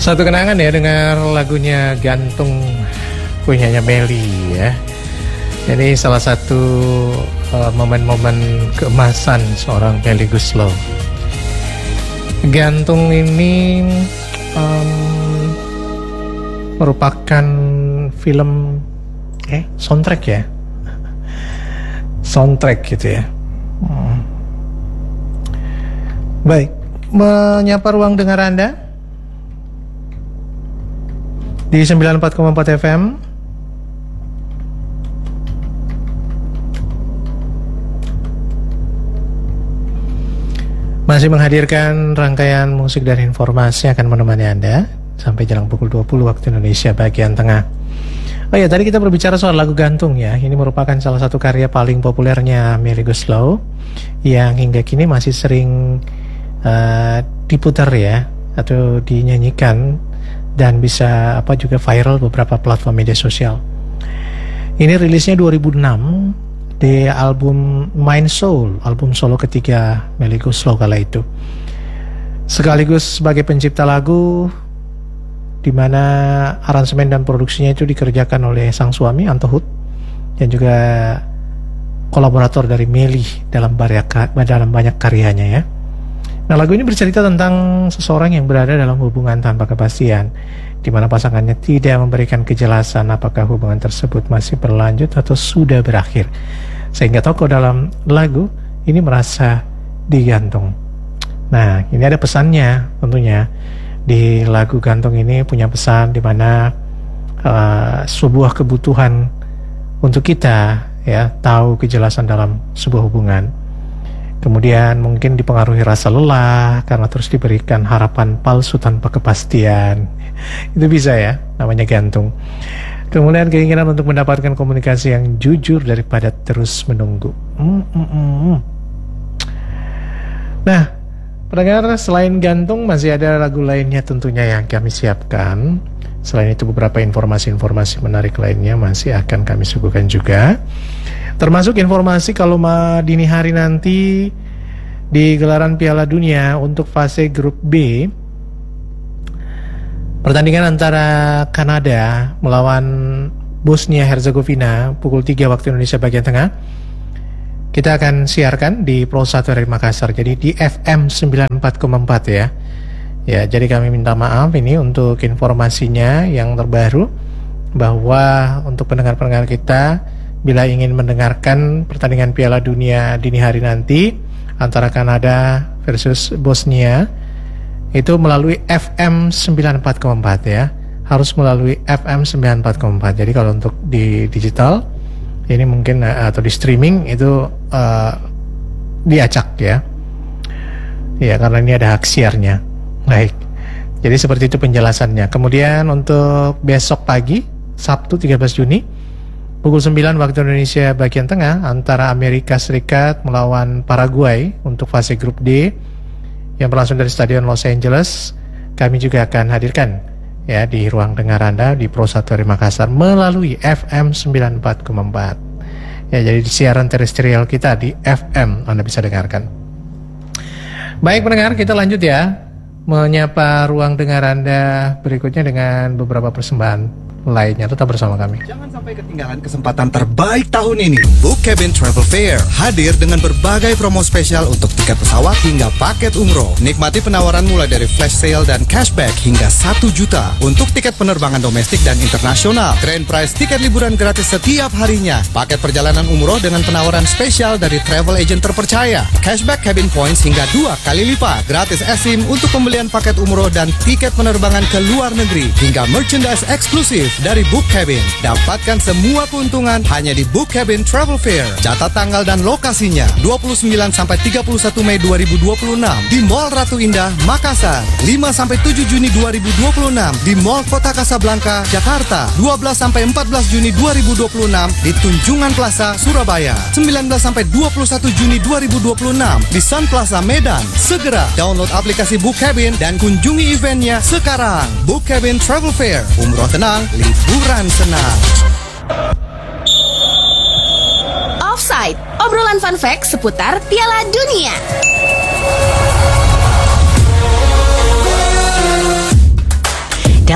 Satu kenangan ya dengar lagunya Gantung punyanya Melly ya. Jadi salah satu momen-momen keemasan seorang Melly Goeslaw. Gantung ini merupakan film soundtrack ya. Soundtrack gitu ya. Baik, menyapa ruang dengar Anda di 94,4 FM. Masih menghadirkan rangkaian musik dan informasi akan menemani Anda sampai jelang pukul 20 waktu Indonesia bagian tengah. Oh ya, tadi kita berbicara soal lagu Gantung ya. Ini merupakan salah satu karya paling populernya Melly Goeslaw yang hingga kini masih sering diputar ya atau dinyanyikan dan bisa juga viral beberapa platform media sosial. Ini rilisnya 2006 di album Mind Soul, album solo ketiga Melly Goeslaw kala itu. Sekaligus sebagai pencipta lagu, di mana aransemen dan produksinya itu dikerjakan oleh sang suami Anto Hoed dan juga kolaborator dari Melly dalam banyak karyanya ya. Nah, lagu ini bercerita tentang seseorang yang berada dalam hubungan tanpa kepastian, di mana pasangannya tidak memberikan kejelasan apakah hubungan tersebut masih berlanjut atau sudah berakhir. Sehingga tokoh dalam lagu ini merasa digantung. Nah, ini ada pesannya tentunya. Di lagu Gantung ini punya pesan di mana sebuah kebutuhan untuk kita ya tahu kejelasan dalam sebuah hubungan. Kemudian mungkin dipengaruhi rasa lelah karena terus diberikan harapan palsu tanpa kepastian. Itu bisa ya, namanya gantung. Kemudian keinginan untuk mendapatkan komunikasi yang jujur daripada terus menunggu. Nah, pendengar, selain Gantung masih ada lagu lainnya tentunya yang kami siapkan. Selain itu beberapa informasi-informasi menarik lainnya masih akan kami suguhkan juga. Termasuk informasi kalau dini hari nanti di gelaran Piala Dunia untuk fase grup B, pertandingan antara Kanada melawan Bosnia Herzegovina pukul 3 waktu Indonesia bagian tengah, kita akan siarkan di Pro 1 dari Makassar, jadi di FM 94,4 ya. Ya, jadi kami minta maaf ini untuk informasinya yang terbaru, bahwa untuk pendengar-pendengar kita, bila ingin mendengarkan pertandingan Piala Dunia dini hari nanti antara Kanada versus Bosnia, itu melalui FM 94,4 ya. Harus melalui FM 94,4. Jadi kalau untuk di digital ini mungkin atau di streaming itu diacak ya. Ya, karena ini ada hak siarnya. Baik. Jadi seperti itu penjelasannya. Kemudian untuk besok pagi Sabtu 13 Juni pukul 9 waktu Indonesia bagian tengah antara Amerika Serikat melawan Paraguay untuk fase grup D yang berlangsung dari Stadion Los Angeles. Kami juga akan hadirkan ya di ruang dengar Anda di Pro 1 dari Makassar melalui FM 94,4. Ya, jadi di siaran terestrial kita di FM Anda bisa dengarkan. Baik pendengar, kita lanjut ya menyapa ruang dengar Anda berikutnya dengan beberapa persembahan lainnya. Tetap bersama kami. Jangan sampai ketinggalan kesempatan terbaik tahun ini. Book Cabin Travel Fair hadir dengan berbagai promo spesial untuk tiket pesawat hingga paket umroh. Nikmati penawaran mulai dari flash sale dan cashback hingga 1 juta untuk tiket penerbangan domestik dan internasional. Grand prize tiket liburan gratis setiap harinya. Paket perjalanan umroh dengan penawaran spesial dari travel agent terpercaya. Cashback cabin points hingga 2 kali lipat. Gratis eSIM untuk pembelian paket umroh dan tiket penerbangan ke luar negeri. Hingga merchandise eksklusif dari Book Cabin. Dapatkan semua keuntungan hanya di Book Cabin Travel Fair. Catat tanggal dan lokasinya 29 sampai 31 Mei 2026 di Mall Ratu Indah, Makassar. 5 sampai 7 Juni 2026 di Mall Kota Kasablanka, Jakarta. 12 sampai 14 Juni 2026 di Tunjungan Plaza, Surabaya. 19 sampai 21 Juni 2026 di Sun Plaza, Medan. Segera download aplikasi Book Cabin dan kunjungi eventnya sekarang. Book Cabin Travel Fair. Umroh tenang, liburan senang. Offside, obrolan fun fact seputar Piala Dunia.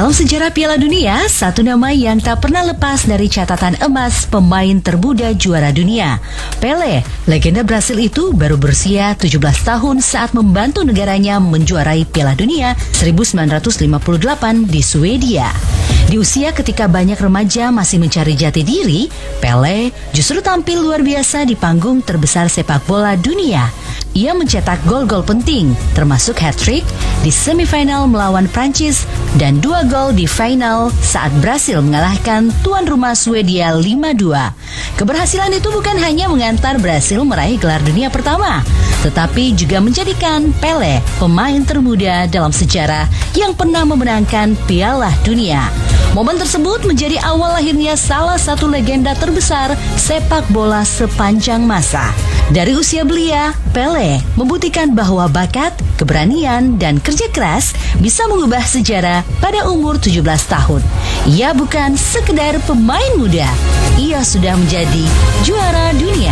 Dalam sejarah Piala Dunia, satu nama yang tak pernah lepas dari catatan emas pemain termuda juara dunia. Pelé, legenda Brasil itu baru berusia 17 tahun saat membantu negaranya menjuarai Piala Dunia 1958 di Swedia. Di usia ketika banyak remaja masih mencari jati diri, Pelé justru tampil luar biasa di panggung terbesar sepak bola dunia. Ia mencetak gol-gol penting, termasuk hat-trick di semifinal melawan Prancis dan 2 gol di final saat Brasil mengalahkan tuan rumah Swedia 5-2. Keberhasilan itu bukan hanya mengantar Brasil meraih gelar dunia pertama, tetapi juga menjadikan Pelé pemain termuda dalam sejarah yang pernah memenangkan Piala Dunia. Momen tersebut menjadi awal lahirnya salah satu legenda terbesar sepak bola sepanjang masa. Dari usia belia, Pelé membuktikan bahwa bakat, keberanian, dan kerja keras bisa mengubah sejarah pada umur 17 tahun. Ia bukan sekedar pemain muda, ia sudah menjadi juara dunia.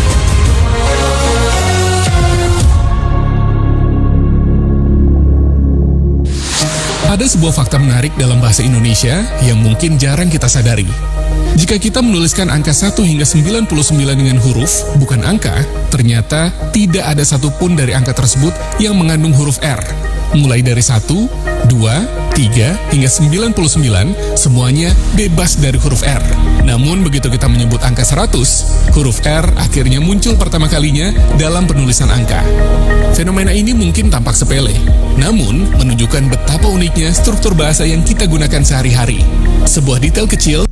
Ada sebuah fakta menarik dalam bahasa Indonesia yang mungkin jarang kita sadari. Jika kita menuliskan angka 1 hingga 99 dengan huruf, bukan angka, ternyata tidak ada satupun dari angka tersebut yang mengandung huruf R. Mulai dari 1, 2, 3, hingga 99, semuanya bebas dari huruf R. Namun begitu kita menyebut angka 100, huruf R akhirnya muncul pertama kalinya dalam penulisan angka. Fenomena ini mungkin tampak sepele, namun menunjukkan betapa uniknya struktur bahasa yang kita gunakan sehari-hari. Sebuah detail kecil